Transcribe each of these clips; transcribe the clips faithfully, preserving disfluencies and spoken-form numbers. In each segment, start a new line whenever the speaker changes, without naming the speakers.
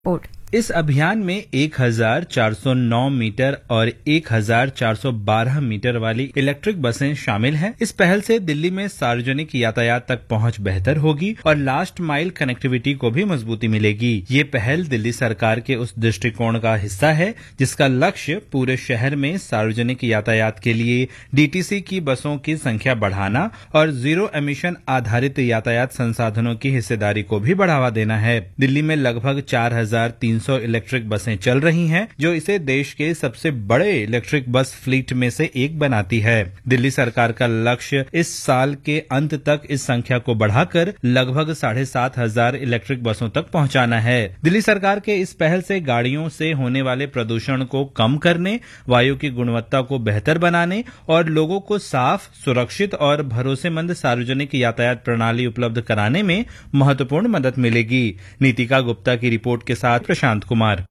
Report.
इस अभियान में एक हज़ार चार सौ नौ मीटर और एक हज़ार चार सौ बारह मीटर वाली इलेक्ट्रिक बसें शामिल हैं। इस पहल से दिल्ली में सार्वजनिक यातायात तक पहुंच बेहतर होगी और लास्ट माइल कनेक्टिविटी को भी मजबूती मिलेगी। ये पहल दिल्ली सरकार के उस दृष्टिकोण का हिस्सा है जिसका लक्ष्य पूरे शहर में सार्वजनिक यातायात के लिए डीटीसी की बसों की संख्या बढ़ाना और जीरो एमिशन आधारित यातायात संसाधनों की हिस्सेदारी को भी बढ़ावा देना है। दिल्ली में लगभग चार हजार तीन सौ इलेक्ट्रिक बसें चल रही हैं, जो इसे देश के सबसे बड़े इलेक्ट्रिक बस फ्लीट में से एक बनाती है। दिल्ली सरकार का लक्ष्य इस साल के अंत तक इस संख्या को बढ़ाकर लगभग साढ़े सात हजार इलेक्ट्रिक बसों तक पहुंचाना है। दिल्ली सरकार के इस पहल से गाड़ियों से होने वाले प्रदूषण को कम करने, वायु की गुणवत्ता को बेहतर बनाने और लोगों को साफ, सुरक्षित और भरोसेमंद सार्वजनिक यातायात प्रणाली उपलब्ध कराने में महत्वपूर्ण मदद मिलेगी। नीतिका गुप्ता की रिपोर्ट के साथ Prashant Kumar.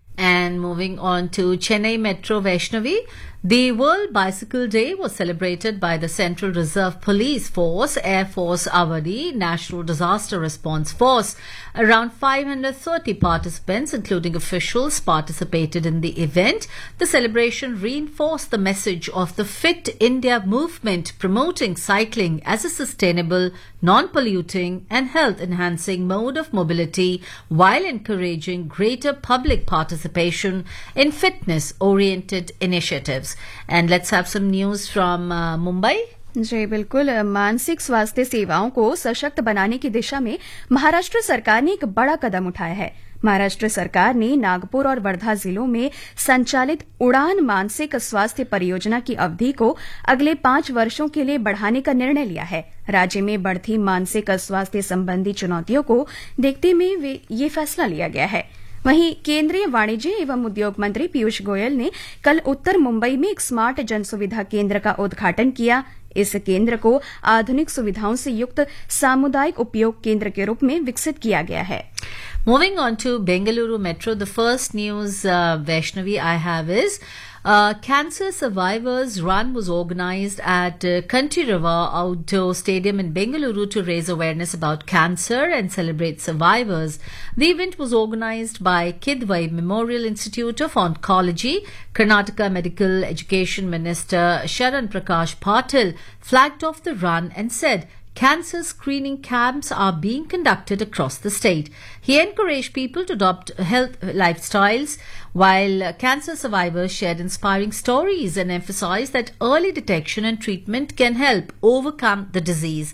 And moving on to Chennai Metro Vaishnavi, the World Bicycle Day was celebrated by the Central Reserve Police Force, Air Force Avadi, National Disaster Response Force. Around five hundred thirty participants, including officials, participated in the event. The celebration reinforced the message of the Fit India movement, promoting cycling as a sustainable, non-polluting and health-enhancing mode of mobility while encouraging greater public participation in fitness-oriented initiatives. And let's have some news from uh, Mumbai.
जी बिल्कुल। मानसिक स्वास्थ्य सेवाओं को सशक्त बनाने की दिशा में महाराष्ट्र सरकार ने एक बड़ा कदम उठाया है। महाराष्ट्र सरकार ने नागपुर और वर्धा जिलों में संचालित उड़ान मानसिक स्वास्थ्य परियोजना की अवधि को अगले पांच वर्षों के लिए बढ़ाने का निर्णय लिया है। राज्य में बढ़ती मानसिक स्वास्थ्य संबंधी चुनौतियों को देखते हुए ये फैसला लिया गया है। वहीं केंद्रीय वाणिज्य एवं उद्योग मंत्री पीयूष गोयल ने कल उत्तर मुंबई में एक स्मार्ट जन सुविधा केंद्र का उद्घाटन किया। इस केंद्र को आधुनिक सुविधाओं से युक्त सामुदायिक उपयोग केंद्र के रूप में विकसित किया गया है।
Moving on to Bengaluru Metro, the first news, uh, Vaishnavi, I have is uh, Cancer Survivors Run was organized at uh, Kanti River Outdoor Stadium in Bengaluru to raise awareness about cancer and celebrate survivors. The event was organized by Kidwai Memorial Institute of Oncology. Karnataka Medical Education Minister Sharan Prakash Patil flagged off the run and said, cancer screening camps are being conducted across the state. He encouraged people to adopt health lifestyles, while cancer survivors shared inspiring stories and emphasized that early detection and treatment can help overcome the disease.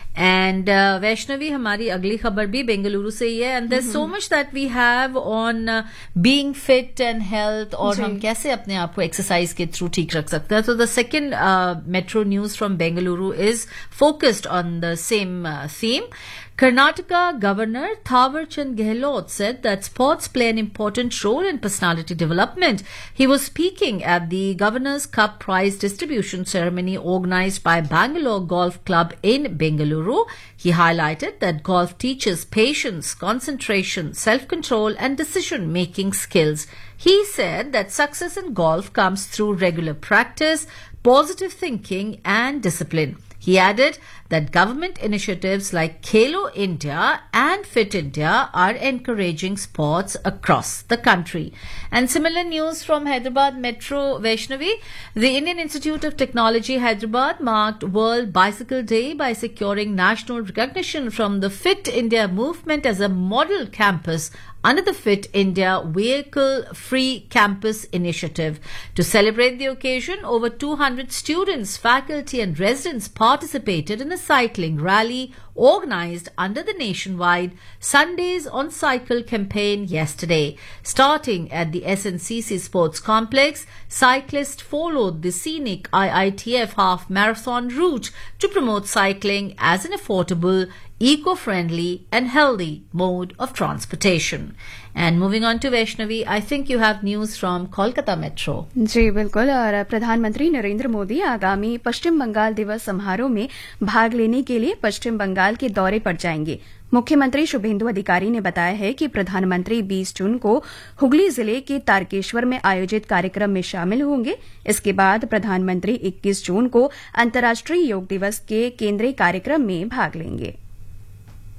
And uh, Vaishnavi, हमारी अगली खबर भी बेंगलुरु से ही है. And there's so much that we have on uh, being fit and health, और हम कैसे अपने आप को एक्सरसाइज के थ्रू ठीक रख सकते हैं. So the second uh, metro news from Bengaluru is focused on the same uh, theme. Karnataka Governor Thawar Chand Gehlot said that sports play an important role in personality development. He was speaking at the Governor's Cup Prize distribution ceremony organized by Bangalore Golf Club in Bengaluru. He highlighted that golf teaches patience, concentration, self-control and decision-making skills. He said that success in golf comes through regular practice, positive thinking and discipline. He added that government initiatives like Khelo India and Fit India are encouraging sports across the country. And similar news from Hyderabad Metro, Vaishnavi. The Indian Institute of Technology Hyderabad marked World Bicycle Day by securing national recognition from the Fit India movement as a model campus under the Fit India Vehicle Free Campus Initiative. To celebrate the occasion, over two hundred students, faculty and residents participated in a cycling rally organized under the nationwide Sundays on Cycle campaign yesterday. Starting at the S N C C Sports Complex, cyclists followed the scenic I I T F half marathon route to promote cycling as an affordable, eco-friendly and healthy mode of transportation. And moving on to Vaishnavi, I think you have news from Kolkata Metro.
जी बिल्कुल। और प्रधानमंत्री नरेंद्र मोदी आगामी पश्चिम बंगाल दिवस समारोह में भाग लेने के लिए पश्चिम बंगाल के दौरे पर जाएंगे। मुख्यमंत्री शुभेंदु अधिकारी ने बताया है कि प्रधानमंत्री बीस जून को हुगली जिले के तारकेश्वर में आयोजित कार्यक्रम में शामिल होंगे। इसके बाद प्रधानमंत्री इक्कीस जून को अंतर्राष्ट्रीय योग दिवस के केंद्रीय कार्यक्रम में भाग लेंगे।